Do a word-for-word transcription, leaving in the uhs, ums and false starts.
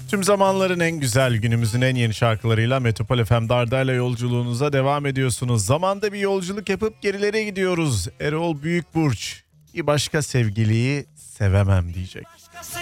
Tüm zamanların en güzel, günümüzün en yeni şarkılarıyla Metropol F M Darda'yla yolculuğunuza devam ediyorsunuz. Zamanda bir yolculuk yapıp gerilere gidiyoruz. Erol Büyükburç bir başka sevgiliyi sevemem diyecek.